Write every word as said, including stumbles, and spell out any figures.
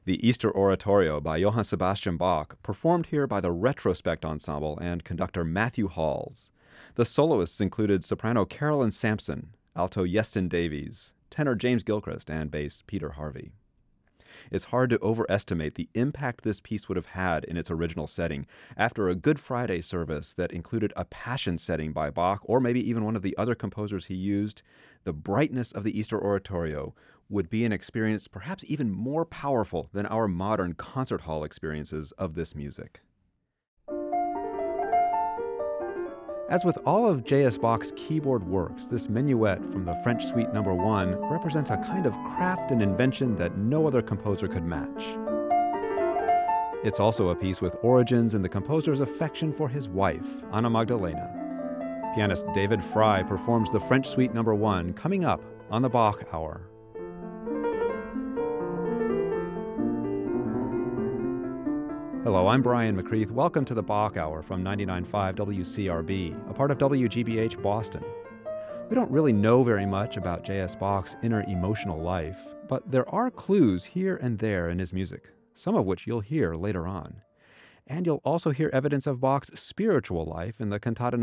The Easter Oratorio by Johann Sebastian Bach, performed here by the Retrospect Ensemble and conductor Matthew Halls. The soloists included soprano Carolyn Sampson, alto Yeston Davies, tenor James Gilchrist, and bass Peter Harvey. It's hard to overestimate the impact this piece would have had in its original setting. After a Good Friday service that included a Passion setting by Bach, or maybe even one of the other composers he used, the brightness of the Easter Oratorio would be an experience perhaps even more powerful than our modern concert hall experiences of this music. As with all of J S. Bach's keyboard works, this minuet from the French Suite Number One represents a kind of craft and invention that no other composer could match. It's also a piece with origins in the composer's affection for his wife, Anna Magdalena. Pianist David Frey performs the French Suite Number One coming up on the Bach Hour. Hello, I'm Brian McCreath. Welcome to the Bach Hour from ninety-nine point five W C R B, a part of W G B H Boston. We don't really know very much about J S. Bach's inner emotional life, but there are clues here and there in his music, some of which you'll hear later on. And you'll also hear evidence of Bach's spiritual life in the cantata